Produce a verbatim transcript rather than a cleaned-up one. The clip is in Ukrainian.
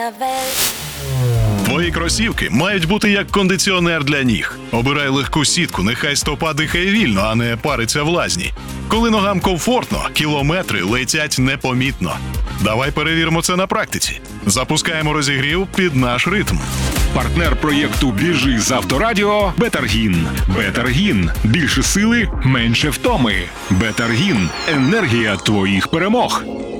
Betabel. Твої кросівки мають бути як кондиціонер для ніг. Обирай легку сітку, нехай стопа дихає вільно, а не париться в лазні. Коли ногам комфортно, кілометри летять непомітно. Давай перевіримо це на практиці. Запускаємо розігрів під наш ритм. Партнер проєкту «Біжи з Авторадіо» – Бетаргін. Бетаргін. Більше сили, менше втоми. Бетаргін. Енергія твоїх перемог.